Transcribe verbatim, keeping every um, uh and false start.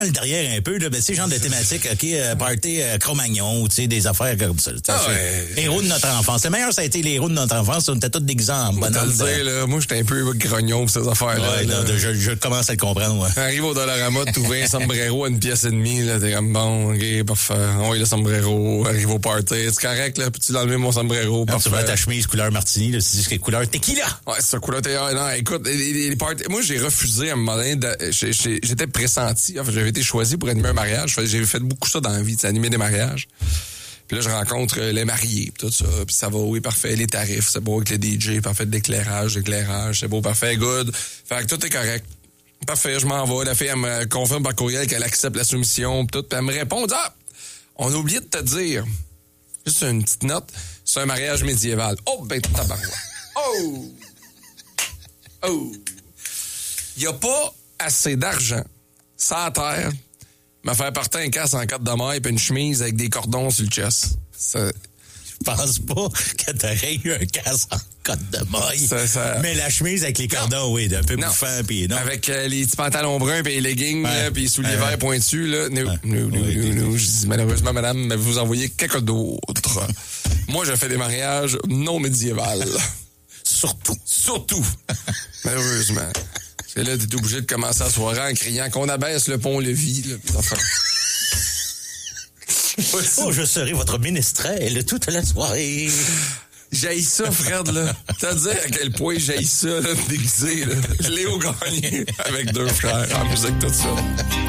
derrière un peu, là, ben, c'est genre de thématique, OK, euh, party euh, Cro-Magnon, tu sais, des affaires comme ça. Ah ouais. Héros de notre enfance. Le meilleur, ça a été les héros de notre enfance. On était tous déguisés en bonhomme. De... Dire, là, moi, j'étais un peu grognon pour ces affaires-là. Ouais, là. là, je, je commence à le comprendre, ouais. Arrive au Dollarama, tu trouves un sombrero à une pièce et demie, là, t'es comme bon, OK, parfait. On le sombrero, arrive au party, c'est correct, là, peux-tu enlever mon sombrero, Non, parfait. tu vois ta chemise couleur martini, là, tu dis que couleur tequila. Ouais, c'est ça, couleur tequila. Non, écoute, les, les parties, moi, j'ai refusé à un moment donné, de, j'ai, j'ai, j'étais pressenti, en fait, j'avais été choisi pour animer un mariage. J'ai fait beaucoup ça dans la vie, animer des mariages. Puis là, je rencontre les mariés, tout ça. Puis ça va, oui, parfait. Les tarifs, c'est beau avec le D J, parfait, l'éclairage, l'éclairage, c'est beau, parfait, good. Fait que tout est correct. Parfait, je m'en vais. La fille, elle me confirme par courriel qu'elle accepte la soumission, pis tout. Puis elle me répond, ah, on a oublié de te dire. Juste une petite note, c'est un mariage médiéval. Oh, ben, tabarouette. Oh! Oh! Il n'y a pas assez d'argent, sans terre, me faire partir un casse en quatre de maille et une chemise avec des cordons sur le chest. Ça... Je pense pas que t'aurais eu un casse en côte de maille. Ça, ça... Mais la chemise avec les cordons, non. Oui, d'un peu non. bouffant. Pis non. Avec euh, les petits pantalons bruns puis les leggings, ouais. puis les souliers ouais, verts ouais. pointus. Là. Nous, ouais. nous, nous, oui, nous, nous. Je dis, malheureusement, madame, mais vous envoyez quelqu'un d'autre. Moi, je fais des mariages non médiévaux. Surtout. Surtout. Malheureusement. Parce que là, t'es obligé de commencer la soirée en criant qu'on abaisse le pont-levis. Là, enfin. Oh, je serai votre ménestrel toute la soirée. J'haïs ça, Fred, là. T'as dit à quel point j'haïs ça, là, déguisé, là. Léo Gagné avec deux frères en musique, tout ça.